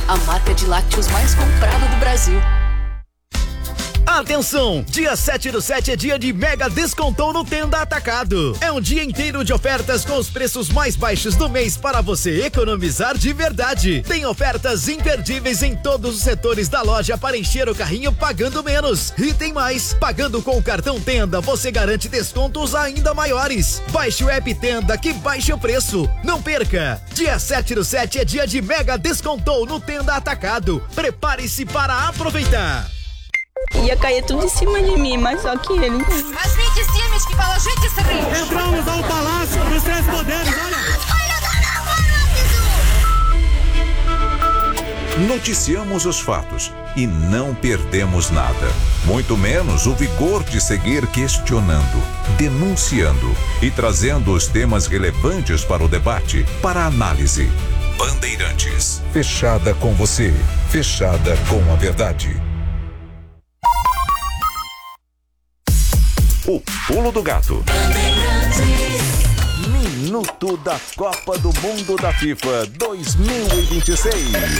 a marca de lácteos mais comprada do Brasil. Atenção! Dia 7/7 é dia de mega descontão no Tenda Atacado. É um dia inteiro de ofertas com os preços mais baixos do mês para você economizar de verdade. Tem ofertas imperdíveis em todos os setores da loja para encher o carrinho pagando menos. E tem mais! Pagando com o cartão Tenda, você garante descontos ainda maiores. Baixe o app Tenda que baixa o preço. Não perca! Dia 7/7 é dia de mega descontão no Tenda Atacado. Prepare-se para aproveitar. Ia cair tudo em cima de mim, mas só que ele... Mas vem de cima, que fala, gente, esse rio. Entramos ao Palácio dos Três Poderes, olha. Noticiamos os fatos e não perdemos nada. Muito menos o vigor de seguir questionando, denunciando e trazendo os temas relevantes para o debate, para a análise. Bandeirantes. Fechada com você. Fechada com a verdade. O Pulo do Gato. Minuto da Copa do Mundo da FIFA 2026.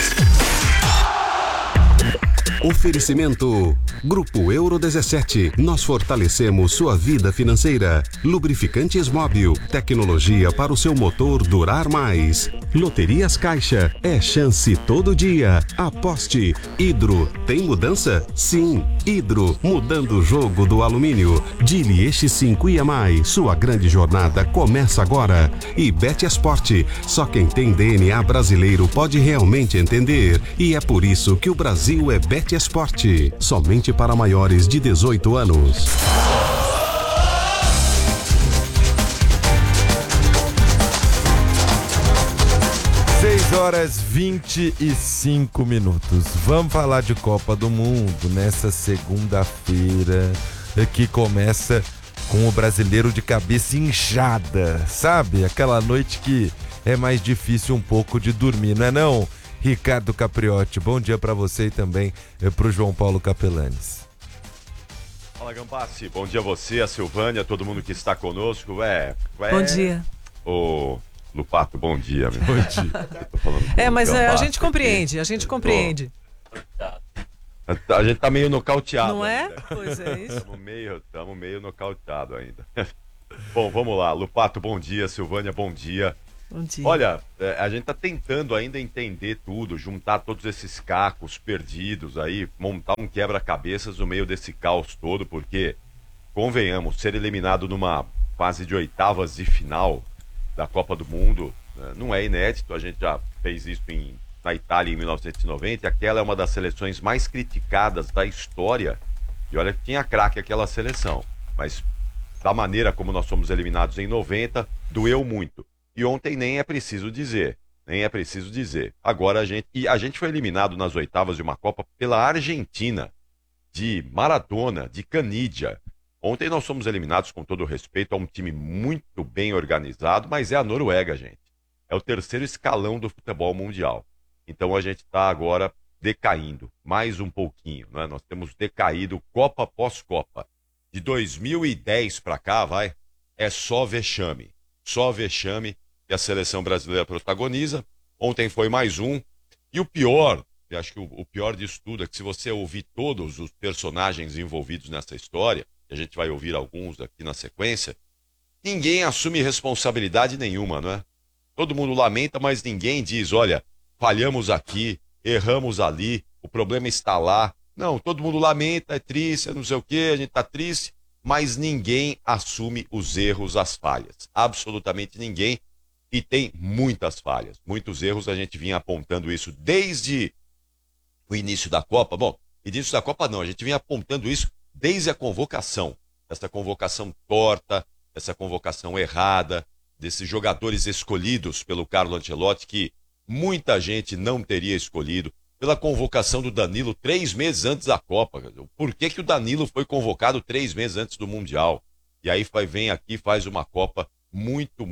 Oferecimento Grupo Euro 17. Nós fortalecemos sua vida financeira. Lubrificantes Móbil. Tecnologia para o seu motor durar mais. Loterias Caixa. É chance todo dia. Aposte. Hidro. Tem mudança? Sim. Hidro. Mudando o jogo do alumínio. Dili X5 e mais. Sua grande jornada começa agora. E Bet Esporte. Só quem tem DNA brasileiro pode realmente entender. E é por isso que o Brasil é Bet Esporte. Somente para maiores de 18 anos. Horas 25 minutos. Vamos falar de Copa do Mundo nessa segunda-feira, que começa com o brasileiro de cabeça inchada, sabe? Aquela noite que é mais difícil um pouco de dormir, não é não? Ricardo Capriotti, bom dia para você e também pro João Paulo Capelanes. Fala, Gambassi, bom dia a você, a Silvânia, todo mundo que está conosco. Bom dia. Lupato, bom dia. Meu. Bom dia. Mas a gente compreende, a gente compreende. A gente tá meio nocauteado. Não é? Ainda. Pois é isso. Estamos meio nocauteado ainda. Bom, vamos lá. Lupato, bom dia. Silvânia, bom dia. Bom dia. Olha, a gente tá tentando ainda entender tudo, juntar todos esses cacos perdidos aí, montar um quebra-cabeças no meio desse caos todo, porque, convenhamos, ser eliminado numa fase de oitavas de final da Copa do Mundo não é inédito. A gente já fez isso na Itália em 1990, e aquela é uma das seleções mais criticadas da história, e olha que tinha craque aquela seleção, mas da maneira como nós fomos eliminados em 90, doeu muito, e ontem nem é preciso dizer. Agora a gente foi eliminado nas oitavas de uma Copa pela Argentina, de Maradona, de Canidia. Ontem nós fomos eliminados, com todo o respeito, a um time muito bem organizado, mas é a Noruega, gente. É o terceiro escalão do futebol mundial. Então a gente está agora decaindo, mais um pouquinho, né? Nós temos decaído Copa após Copa. De 2010 para cá, é só vexame que a seleção brasileira protagoniza. Ontem foi mais um. E o pior, eu acho que o pior disso tudo é que se você ouvir todos os personagens envolvidos nessa história, a gente vai ouvir alguns aqui na sequência, ninguém assume responsabilidade nenhuma, não é? Todo mundo lamenta, mas ninguém diz, olha, falhamos aqui, erramos ali, o problema está lá. Não, todo mundo lamenta, é triste, é não sei o quê, a gente tá triste, mas ninguém assume os erros, as falhas. Absolutamente ninguém, e tem muitas falhas, muitos erros. A gente vinha apontando isso desde o início da Copa. Bom, início da Copa não, a gente vinha apontando isso desde a convocação, essa convocação torta, essa convocação errada, desses jogadores escolhidos pelo Carlo Ancelotti, que muita gente não teria escolhido, pela convocação do Danilo 3 meses antes da Copa. Por que o Danilo foi convocado 3 meses antes do Mundial? E aí vem aqui, faz uma Copa muito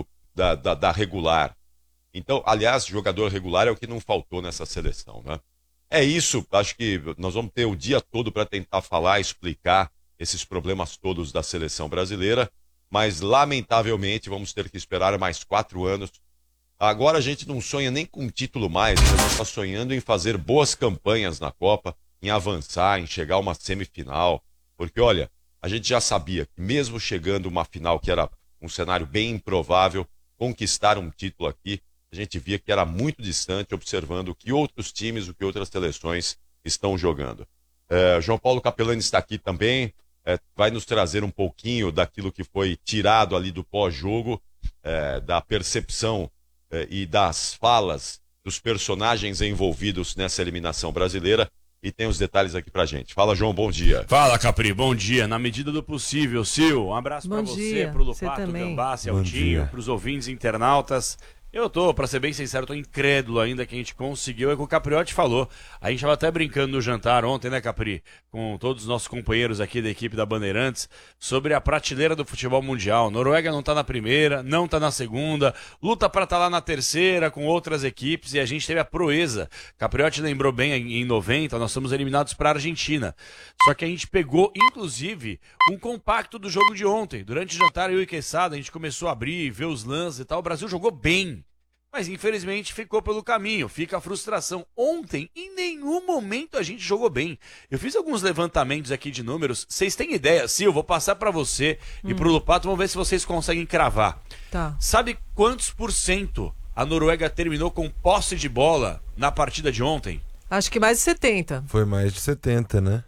da regular. Então, aliás, jogador regular é o que não faltou nessa seleção, né? É isso, acho que nós vamos ter o dia todo para tentar falar, explicar esses problemas todos da seleção brasileira, mas lamentavelmente vamos ter que esperar mais 4 anos Agora a gente não sonha nem com título mais, a gente está sonhando em fazer boas campanhas na Copa, em avançar, em chegar a uma semifinal. Porque, olha, a gente já sabia que mesmo chegando uma final que era um cenário bem improvável, conquistar um título aqui, a gente via que era muito distante, observando o que outros times, o que outras seleções estão jogando. João Paulo Capelani está aqui também, vai nos trazer um pouquinho daquilo que foi tirado ali do pós-jogo, da percepção e das falas dos personagens envolvidos nessa eliminação brasileira, e tem os detalhes aqui pra gente. Fala, João, bom dia. Fala, Capri, bom dia. Na medida do possível, Sil, um abraço pra você, pro Lupato, Gambá, Celtinho, pros ouvintes internautas. Eu tô, pra ser bem sincero, tô incrédulo ainda que a gente conseguiu, é o que o Capriotti falou. A gente tava até brincando no jantar ontem, né, Capri? Com todos os nossos companheiros aqui da equipe da Bandeirantes, sobre a prateleira do futebol mundial. Noruega não tá na primeira, não tá na segunda, luta pra tá lá na terceira com outras equipes, e a gente teve a proeza. Capriotti lembrou bem, em 90, nós fomos eliminados pra Argentina. Só que a gente pegou, inclusive, um compacto do jogo de ontem. Durante o jantar, eu e Quesada, a gente começou a abrir, ver os lances e tal. O Brasil jogou bem. Mas infelizmente ficou pelo caminho, fica a frustração. Ontem, em nenhum momento a gente jogou bem. Eu fiz alguns levantamentos aqui de números, vocês têm ideia? Sim, eu vou passar pra você e pro Lupato, vamos ver se vocês conseguem cravar. Tá. Sabe quantos % a Noruega terminou com posse de bola na partida de ontem? Acho que mais de 70. Foi mais de 70, né?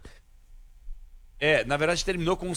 Na verdade terminou com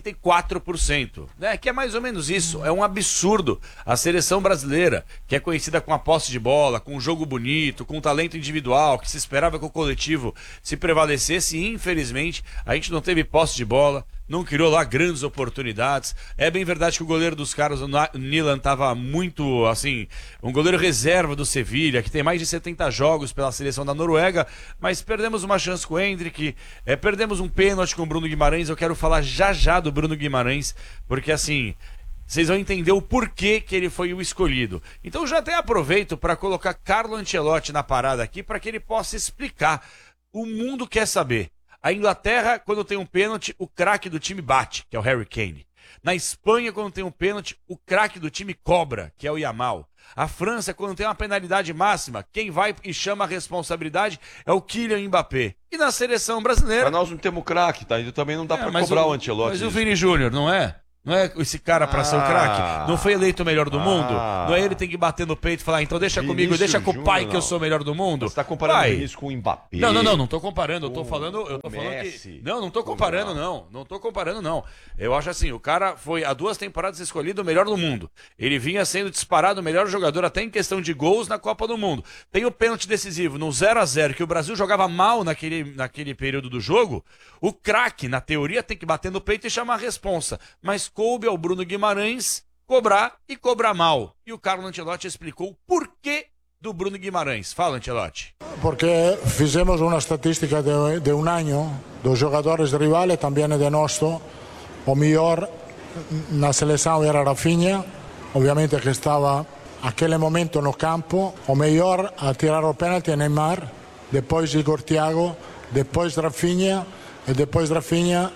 64%, né? Que é mais ou menos isso, é um absurdo. A seleção brasileira, que é conhecida com a posse de bola, com um jogo bonito, com um talento individual, que se esperava que o coletivo se prevalecesse, e infelizmente a gente não teve posse de bola, não criou lá grandes oportunidades. É bem verdade que o goleiro dos caras, o Nilan, estava muito, assim, um goleiro reserva do Sevilha, que tem mais de 70 jogos pela seleção da Noruega, mas perdemos uma chance com o Hendrick, perdemos um pênalti com o Bruno Guimarães. Eu quero falar já do Bruno Guimarães, porque assim, vocês vão entender o porquê que ele foi o escolhido. Então já até aproveito para colocar Carlo Ancelotti na parada aqui, para que ele possa explicar. O mundo quer saber. A Inglaterra, quando tem um pênalti, o craque do time bate, que é o Harry Kane. Na Espanha, quando tem um pênalti, o craque do time cobra, que é o Yamal. A França, quando tem uma penalidade máxima, quem vai e chama a responsabilidade é o Kylian Mbappé. E na seleção brasileira... Mas nós não temos craque, tá? E também não dá pra cobrar o Ancelotti. Mas o Vini Júnior, não é? Não é esse cara pra ser o craque? Não foi eleito o melhor do mundo? Não é ele que tem que bater no peito e falar, então deixa comigo, deixa com o pai que eu sou o melhor do mundo? Você tá comparando o Vinícius com o Mbappé? Não tô comparando, eu tô falando que... Não tô comparando não. Eu acho assim, o cara foi há 2 temporadas escolhido o melhor do mundo. Ele vinha sendo disparado o melhor jogador até em questão de gols na Copa do Mundo. Tem o pênalti decisivo no 0-0, que o Brasil jogava mal naquele período do jogo. O craque, na teoria, tem que bater no peito e chamar a responsa. Mas coube ao Bruno Guimarães cobrar e cobrar mal. E o Carlo Ancelotti explicou o porquê do Bruno Guimarães. Fala, Ancelotti. Porque fizemos uma estatística de um ano dos jogadores rivales, também de nosso. O melhor na seleção era Rafinha, obviamente que estava naquele momento no campo. O melhor a tirar o pênalti é Neymar, depois Igor Thiago, depois Rafinha, e depois Rafinha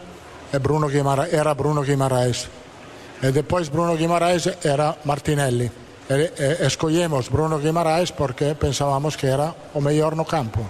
era Bruno Guimarães. E depois Bruno Guimarães era Martinelli. Escolhemos Bruno Guimarães porque pensávamos que era o melhor no campo.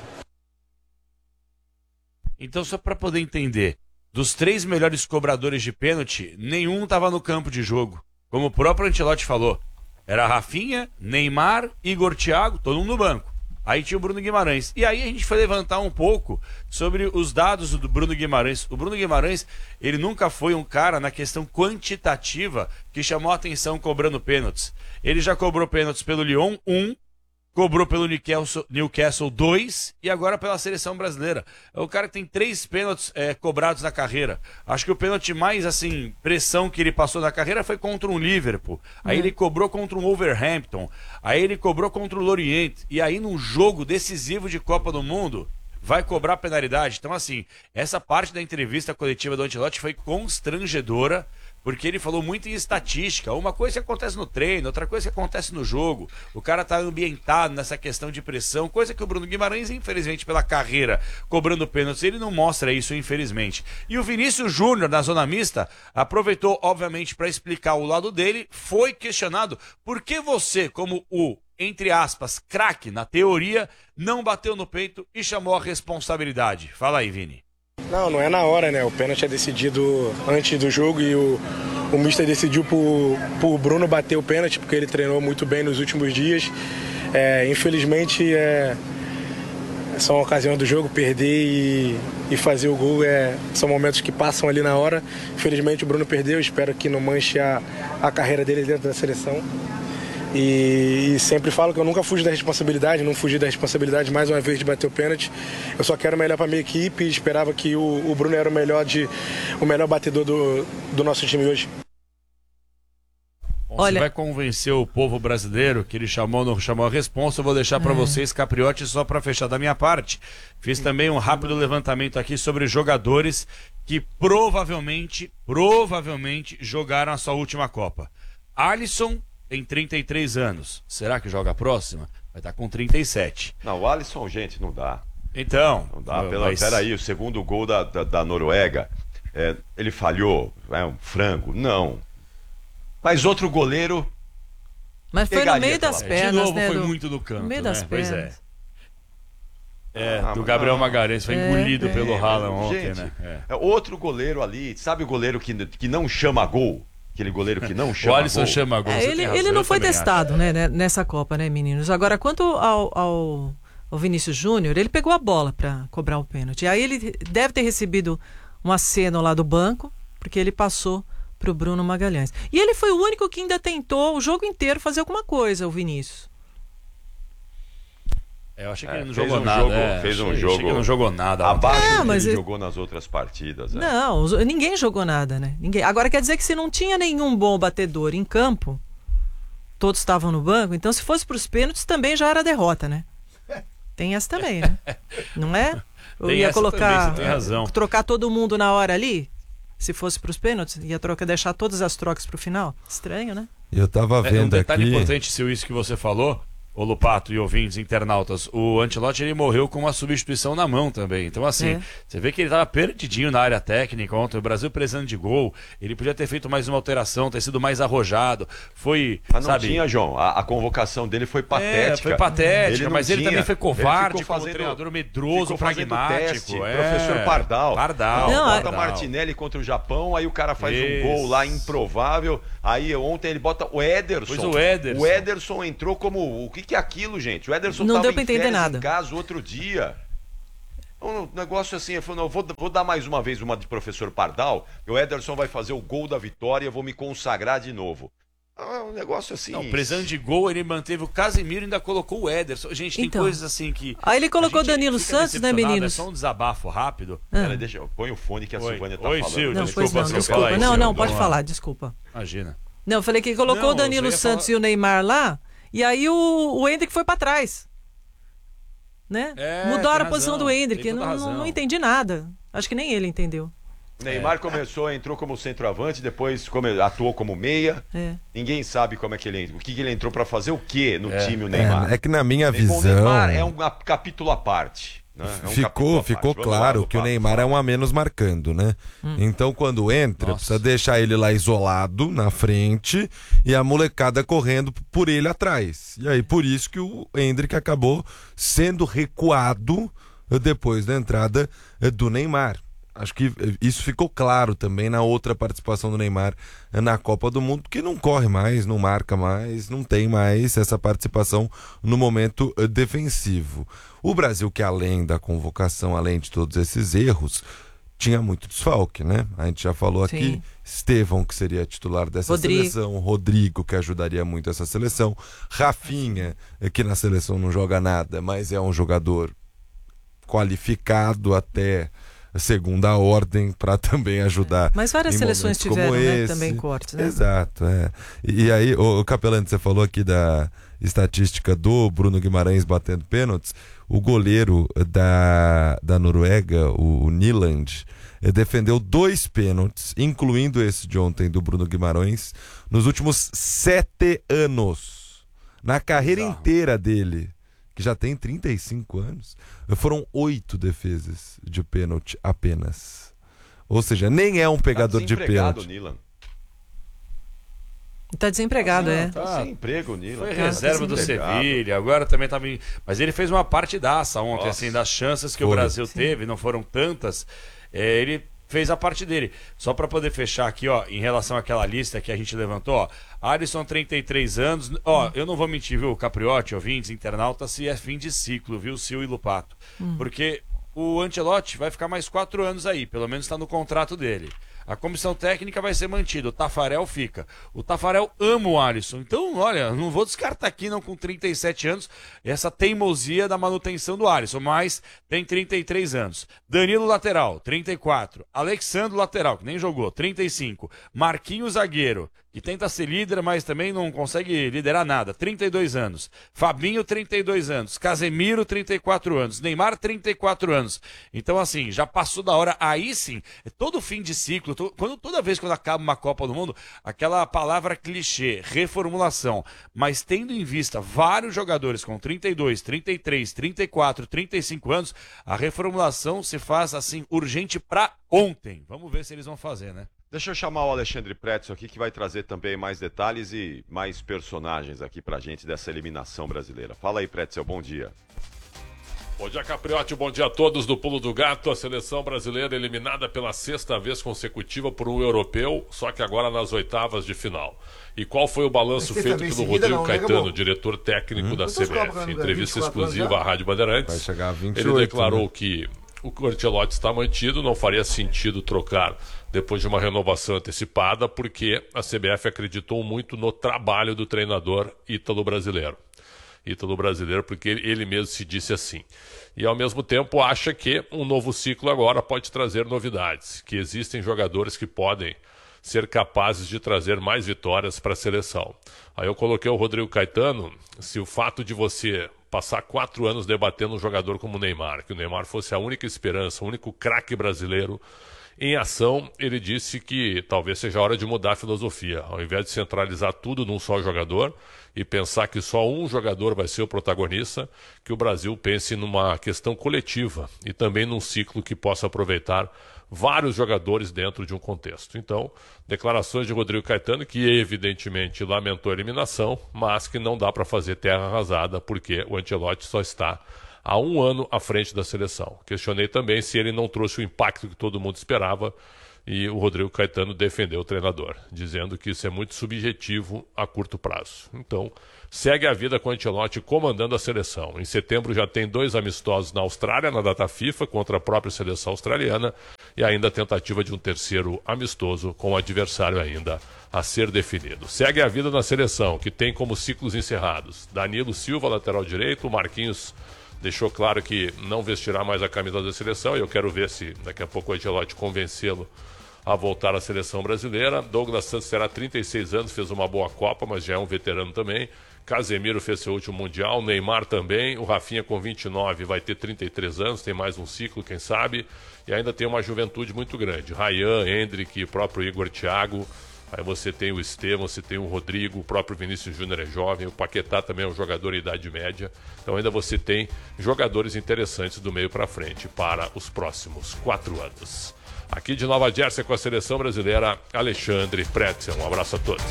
Então, só para poder entender, dos 3 melhores cobradores de pênalti, nenhum estava no campo de jogo. Como o próprio Ancelotti falou, era Rafinha, Neymar, Igor Thiago, todo mundo no banco. Aí tinha o Bruno Guimarães. E aí a gente foi levantar um pouco sobre os dados do Bruno Guimarães. O Bruno Guimarães, ele nunca foi um cara na questão quantitativa que chamou a atenção cobrando pênaltis. Ele já cobrou pênaltis pelo Lyon 1, cobrou pelo Newcastle 2 e agora pela seleção brasileira. É o cara que tem 3 pênaltis cobrados na carreira. Acho que o pênalti mais, assim, pressão que ele passou na carreira foi contra um Liverpool. Aí ele cobrou contra um Wolverhampton. Aí ele cobrou contra o Lorient. E aí num jogo decisivo de Copa do Mundo, vai cobrar penalidade. Então, assim, essa parte da entrevista coletiva do Ancelotti foi constrangedora, porque ele falou muito em estatística. Uma coisa que acontece no treino, outra coisa que acontece no jogo. O cara tá ambientado nessa questão de pressão, coisa que o Bruno Guimarães, infelizmente, pela carreira, cobrando pênaltis, ele não mostra isso, infelizmente. E o Vinícius Júnior, na zona mista, aproveitou, obviamente, para explicar o lado dele, foi questionado por que você, como o entre aspas, craque na teoria, não bateu no peito e chamou a responsabilidade. Fala aí, Vini. Não é na hora, né? O pênalti é decidido antes do jogo e o mister decidiu por Bruno bater o pênalti, porque ele treinou muito bem nos últimos dias. Infelizmente, são ocasiões do jogo, perder e fazer o gol são momentos que passam ali na hora. Infelizmente o Bruno perdeu, espero que não manche a carreira dele dentro da seleção. E sempre falo que eu nunca fugi da responsabilidade, não fugi da responsabilidade mais uma vez de bater o pênalti. Eu só quero o melhor para minha equipe e esperava que o Bruno era o melhor batedor do nosso time hoje. Bom, você vai convencer o povo brasileiro que ele chamou, não chamou a responsa. Eu vou deixar para vocês, Capriotti, só para fechar da minha parte. Fiz também um rápido levantamento aqui sobre jogadores que provavelmente jogaram a sua última Copa. Alisson tem 33 anos. Será que joga a próxima? Vai estar com 37. Não, o Alisson, gente, não dá. Então. Não dá. Peraí, o segundo gol da Noruega, ele falhou, um frango? Não. Mas outro goleiro. Mas foi no meio das pernas, de novo, né? Foi muito do canto. No meio das pernas. Do Gabriel Magalhães, foi engolido pelo Haaland ontem, gente, né? Outro goleiro ali, sabe o goleiro que não chama gol? Aquele goleiro que não chama gol. O Alisson chama gol. Ele não foi testado, né, nessa Copa, né, meninos? Agora, quanto ao Vinícius Júnior, ele pegou a bola para cobrar o pênalti. Aí ele deve ter recebido um aceno lá do banco, porque ele passou pro Bruno Magalhães. E ele foi o único que ainda tentou o jogo inteiro fazer alguma coisa, o Vinícius. Eu achei que ele não jogou nada. Fez um jogo. Achei que ele não jogou nada. Abaixo do que ele jogou nas outras partidas. Não, ninguém jogou nada, né? Ninguém. Agora quer dizer que se não tinha nenhum bom batedor em campo, todos estavam no banco, então se fosse pros pênaltis também já era derrota, né? Tem essa também, né? Não é? Eu ia colocar, também, você tem razão. Trocar todo mundo na hora ali, se fosse pros pênaltis, ia deixar todas as trocas pro final. Estranho, né? Eu tava vendo um detalhe aqui... importante, se isso que você falou, ô Lupato e ouvintes, internautas, o Ancelotti ele morreu com uma substituição na mão também. Então assim, você vê que ele tava perdidinho na área técnica ontem, o Brasil precisando de gol, ele podia ter feito mais uma alteração, ter sido mais arrojado, Mas não tinha, João, a convocação dele foi patética. Foi patética, mas ele também foi covarde, como treinador medroso, pragmático. Professor Pardal. Bota Martinelli contra o Japão, aí o cara faz um gol lá improvável, aí ontem ele bota o Ederson. Pois o Ederson entrou como... O que é aquilo, gente? O Ederson não tava deu pra entender nada. Em casa outro dia. Um negócio assim, eu falei, não, vou dar mais uma vez uma de professor Pardal, o Ederson vai fazer o gol da vitória, eu vou me consagrar de novo. Um negócio assim. Não, precisando de gol, ele manteve o Casemiro e ainda colocou o Ederson. Gente, tem coisas assim que... Aí ele colocou o Danilo Santos, né, meninos? É só um desabafo rápido. Pera, põe o fone que a Silvânia tá falando. Silvia, não, desculpa. Não, pode falar, desculpa. Imagina. Não, eu falei que colocou o Danilo Santos e o Neymar lá, e aí o Endrick foi pra trás. Né? Mudaram a posição do Endrick. Não entendi nada. Acho que nem ele entendeu. Neymar entrou como centroavante, depois atuou como meia. Ninguém sabe como é que ele entrou. O que ele entrou pra fazer o quê no time, o Neymar? É que na minha visão... O Neymar é um capítulo à parte. Né? Ficou claro que o Neymar é um a menos marcando, né? Então quando entra, precisa deixar ele lá isolado na frente e a molecada correndo por ele atrás. E aí por isso que o Endrick acabou sendo recuado depois da entrada do Neymar. Acho que isso ficou claro também na outra participação do Neymar na Copa do Mundo, que não corre mais, não marca mais, não tem mais essa participação no momento defensivo. O Brasil, que além da convocação, além de todos esses erros, tinha muito desfalque, né? A gente já falou aqui, Estevão, que seria titular dessa seleção, Rodrigo, que ajudaria muito essa seleção, Rafinha, que na seleção não joga nada, mas é um jogador qualificado até segunda ordem para também ajudar. Mas várias seleções tiveram, né, também cortes, né? Exato, E aí, o Capelante, você falou aqui da estatística do Bruno Guimarães batendo pênaltis. O goleiro da Noruega, o Nyland, defendeu 2 pênaltis, incluindo esse de ontem do Bruno Guimarães, nos últimos 7 anos. Na carreira inteira dele, que já tem 35 anos, foram 8 defesas de pênalti apenas. Ou seja, nem é um pegador de pênalti. Nyland. Tá desempregado, Tá sem emprego, Nilo. Foi reserva do Sevilha, agora também tava... Mas ele fez uma partidaça ontem, assim, das chances que o Brasil teve, não foram tantas, ele fez a parte dele. Só para poder fechar aqui, ó, em relação àquela lista que a gente levantou, ó, Alisson, 33 anos, ó, eu não vou mentir, viu, Capriotti, ouvintes, internautas, se é fim de ciclo, viu, Sil e Lupato, porque o Ancelotti vai ficar mais 4 anos aí, pelo menos está no contrato dele. A comissão técnica vai ser mantida, o Tafarel fica. O Tafarel ama o Alisson. Então, olha, não vou descartar aqui não com 37 anos essa teimosia da manutenção do Alisson, mas tem 33 anos. Danilo lateral, 34. Alexandre lateral, que nem jogou, 35. Marquinhos zagueiro, que tenta ser líder, mas também não consegue liderar nada, 32 anos. Fabinho, 32 anos. Casemiro, 34 anos. Neymar, 34 anos. Então, assim, já passou da hora. Aí sim, todo fim de ciclo, toda vez que acaba uma Copa do Mundo, aquela palavra clichê, reformulação. Mas tendo em vista vários jogadores com 32, 33, 34, 35 anos, a reformulação se faz, assim, urgente pra ontem. Vamos ver se eles vão fazer, né? Deixa eu chamar o Alexandre Pretzel aqui, que vai trazer também mais detalhes e mais personagens aqui pra gente dessa eliminação brasileira. Fala aí, Pretzel, bom dia. Bom dia, Capriotti, bom dia a todos do Pulo do Gato. A seleção brasileira eliminada pela 6ª vez consecutiva por um europeu, só que agora nas 8ª de final. E qual foi o balanço feito pelo Rodrigo Caetano, diretor técnico da CBF? Em entrevista exclusiva à Rádio Bandeirantes, vai chegar a 28, ele declarou que o Ancelotti está mantido, não faria sentido trocar depois de uma renovação antecipada, porque a CBF acreditou muito no trabalho do treinador ítalo-brasileiro. Ítalo-brasileiro, porque ele mesmo se disse assim. E ao mesmo tempo acha que um novo ciclo agora pode trazer novidades, que existem jogadores que podem ser capazes de trazer mais vitórias para a seleção. Aí eu coloquei o Rodrigo Caetano, se o fato de você passar 4 anos debatendo um jogador como o Neymar, que o Neymar fosse a única esperança, o único craque brasileiro em ação, ele disse que talvez seja a hora de mudar a filosofia. Ao invés de centralizar tudo num só jogador e pensar que só um jogador vai ser o protagonista, que o Brasil pense numa questão coletiva e também num ciclo que possa aproveitar vários jogadores dentro de um contexto. Então, declarações de Rodrigo Caetano, que evidentemente lamentou a eliminação, mas que não dá para fazer terra arrasada, porque o Ancelotti só está há 1 ano à frente da seleção. Questionei também se ele não trouxe o impacto que todo mundo esperava, e o Rodrigo Caetano defendeu o treinador, dizendo que isso é muito subjetivo a curto prazo. Então, segue a vida com o Ancelotti comandando a seleção. Em setembro já tem 2 amistosos na Austrália, na data FIFA, contra a própria seleção australiana, e ainda a tentativa de um 3º amistoso com o adversário ainda a ser definido. Segue a vida na seleção, que tem como ciclos encerrados Danilo Silva, lateral direito, Marquinhos deixou claro que não vestirá mais a camisa da seleção, e eu quero ver se daqui a pouco o Ancelotti convencê-lo a voltar à seleção brasileira. Douglas Santos terá 36 anos, fez uma boa Copa, mas já é um veterano também. Casemiro fez seu último Mundial, Neymar também, o Rafinha com 29 vai ter 33 anos, tem mais um ciclo, quem sabe, e ainda tem uma juventude muito grande. Rayan, Hendrick, próprio Igor Thiago, aí você tem o Estevam, você tem o Rodrigo, o próprio Vinícius Júnior é jovem, o Paquetá também é um jogador em idade média. Então ainda você tem jogadores interessantes do meio para frente para os próximos 4 anos. Aqui de Nova Jersey com a seleção brasileira, Alexandre Pretzel. Um abraço a todos.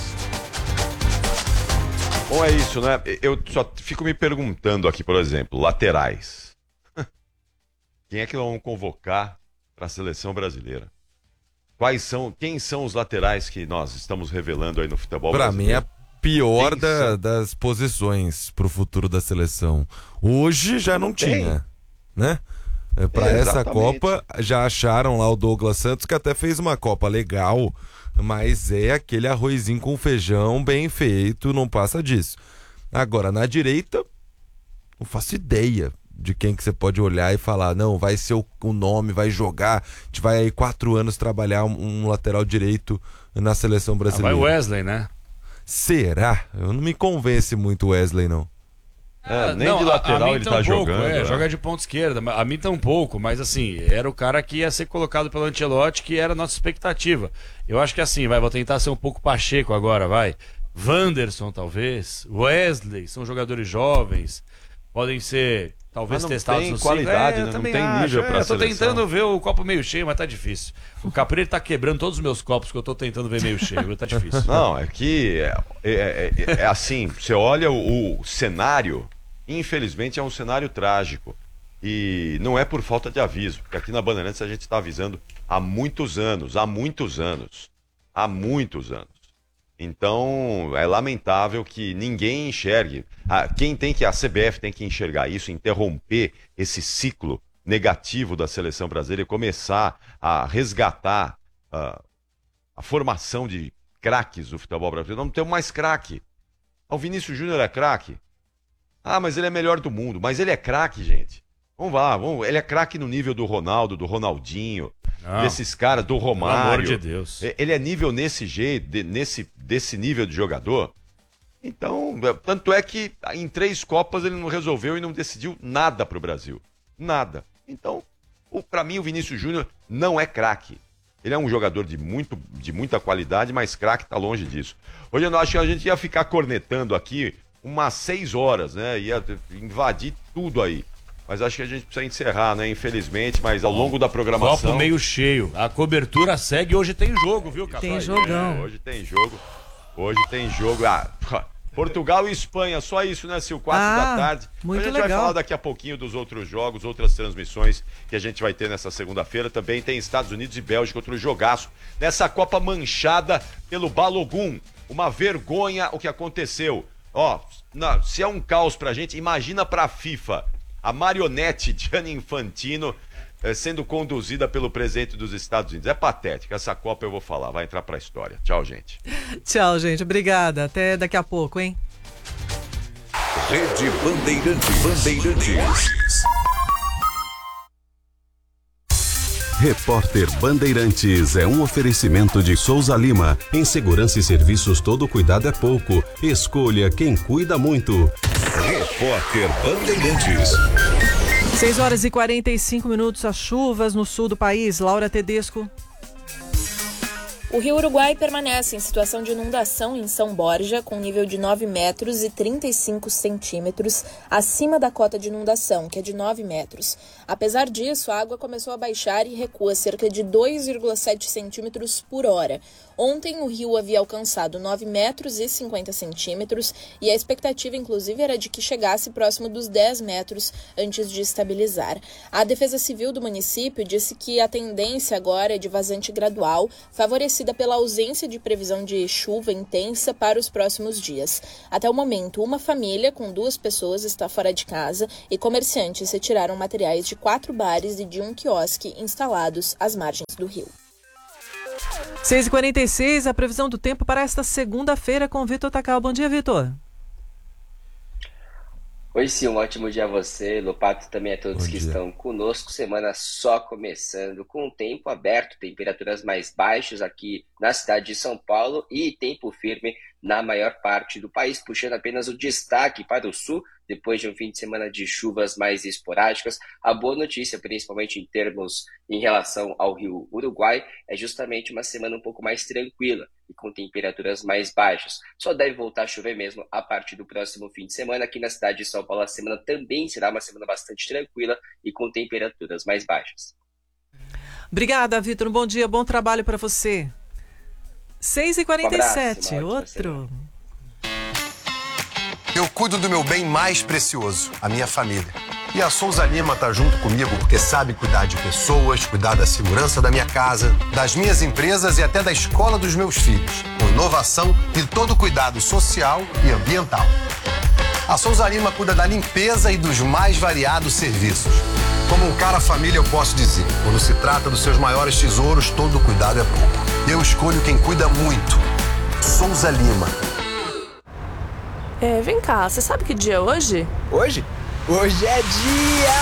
Bom, é isso, né? Eu só fico me perguntando aqui, por exemplo, laterais. Quem é que vão convocar para a seleção brasileira? Quem são os laterais que nós estamos revelando aí no futebol brasileiro? Pra mim é a pior das posições pro futuro da seleção. Hoje já não tinha, né? Para essa Copa já acharam lá o Douglas Santos, que até fez uma Copa legal, mas é aquele arrozinho com feijão bem feito, não passa disso. Agora, na direita, não faço ideia de quem que você pode olhar e falar, não, vai ser o nome, vai jogar, a gente vai aí 4 anos trabalhar um lateral direito na seleção brasileira. Vai o Wesley, né? Será? Eu não me convence muito o Wesley, não. Nem não, de lateral ele tá jogando. Joga de ponta esquerda, a mim tá um pouco, mas assim, era o cara que ia ser colocado pelo Ancelotti, que era a nossa expectativa. Eu acho que assim, vou tentar ser um pouco Pacheco agora, vai. Wanderson, talvez, Wesley, são jogadores jovens, podem ser talvez Mas não testados tem no qualidade, ciclo. né? Não Também tem acho. nível pra Eu tô seleção. tentando ver o copo meio cheio, mas tá difícil. O Capri tá quebrando todos os meus copos que eu tô tentando ver meio cheio, tá difícil. Não, é que é assim, você olha o cenário, infelizmente é um cenário trágico. E não é por falta de aviso, porque aqui na Bandeirantes a gente está avisando há muitos anos. Então, é lamentável que ninguém enxergue. A CBF tem que enxergar isso, interromper esse ciclo negativo da seleção brasileira e começar a resgatar a formação de craques do futebol brasileiro. Não temos mais craque. O Vinícius Júnior é craque. Ah, mas ele é melhor do mundo. Mas ele é craque, gente. Vamos lá, ele é craque no nível do Ronaldo, do Ronaldinho, desses caras, do Romário. Pelo amor de Deus. Ele é nível nesse jeito, desse nível de jogador. Então, tanto é que em 3 Copas ele não resolveu e não decidiu nada pro Brasil. Nada. Então, pra mim o Vinícius Júnior não é craque. Ele é um jogador de muita qualidade, mas craque tá longe disso. Hoje eu acho que a gente ia ficar cornetando aqui umas 6 horas, né? Ia invadir tudo aí. Mas acho que a gente precisa encerrar, né? Infelizmente, mas ao longo da programação... Copo meio cheio. A cobertura segue. Hoje tem jogo, viu, Café? Tem jogão. Hoje tem jogo. Portugal e Espanha, só isso, né, Sil? 4 da tarde. Muito a gente legal. vai falar daqui a pouquinho dos outros jogos, outras transmissões que a gente vai ter nessa segunda-feira. Também tem Estados Unidos e Bélgica, outro jogaço. Nessa Copa manchada pelo Balogun. Uma vergonha o que aconteceu. Se é um caos pra gente, imagina pra FIFA. A marionete Gianni Infantino sendo conduzida pelo presidente dos Estados Unidos. É patética. Essa Copa eu vou falar, vai entrar pra história. Tchau, gente. Tchau, gente. Obrigada. Até daqui a pouco, hein? Rede Bandeirantes. Repórter Bandeirantes é um oferecimento de Souza Lima. Em segurança e serviços, todo cuidado é pouco. Escolha quem cuida muito. Repórter Bandeirantes. 6h45, as chuvas no sul do país. Laura Tedesco. O rio Uruguai permanece em situação de inundação em São Borja, com nível de 9 metros e 35 centímetros acima da cota de inundação, que é de 9 metros. Apesar disso, a água começou a baixar e recua cerca de 2,7 centímetros por hora. Ontem, o rio havia alcançado 9 metros e 50 centímetros e a expectativa, inclusive, era de que chegasse próximo dos 10 metros antes de estabilizar. A Defesa Civil do município disse que a tendência agora é de vazante gradual, favorecida pela ausência de previsão de chuva intensa para os próximos dias. Até o momento, uma família com 2 pessoas está fora de casa e comerciantes retiraram materiais de 4 bares e de um quiosque instalados às margens do rio. 6h46, a previsão do tempo para esta segunda-feira com Vitor Tacal. Bom dia, Vitor. Oi, sim, um ótimo dia a você, Lopato, e também a todos que estão conosco. Semana só começando, com o tempo aberto, temperaturas mais baixas aqui na cidade de São Paulo e tempo firme na maior parte do país, puxando apenas o destaque para o sul, depois de um fim de semana de chuvas mais esporádicas. A boa notícia, principalmente em relação ao rio Uruguai, é justamente uma semana um pouco mais tranquila e com temperaturas mais baixas. Só deve voltar a chover mesmo a partir do próximo fim de semana. Aqui na cidade de São Paulo, a semana também será uma semana bastante tranquila e com temperaturas mais baixas. Obrigada, Vitor. Um bom dia, bom trabalho para você. 6h47, outro. Eu cuido do meu bem mais precioso, a minha família. E a Souza Lima tá junto comigo porque sabe cuidar de pessoas, cuidar da segurança da minha casa, das minhas empresas e até da escola dos meus filhos, com inovação e todo cuidado social e ambiental. A Souza Lima cuida da limpeza e dos mais variados serviços. Como um cara família, eu posso dizer, quando se trata dos seus maiores tesouros, todo cuidado é pouco. Eu escolho quem cuida muito. Souza Lima. Vem cá, você sabe que dia é hoje? Hoje? Hoje é dia